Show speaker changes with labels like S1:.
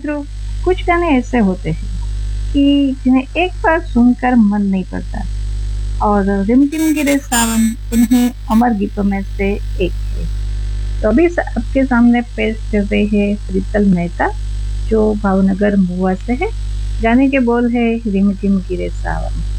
S1: मित्रों, कुछ गाने ऐसे होते हैं कि जिन्हें एक बार सुनकर मन नहीं पड़ता, और रिमझिम गिरे सावन उन्हीं अमर गीतों में से एक है। तो अभी आपके सामने पेश कर रहे हैं प्रीतल मेहता, जो भावनगर मुआ से है। गाने के बोल है रिमझिम गिरे सावन।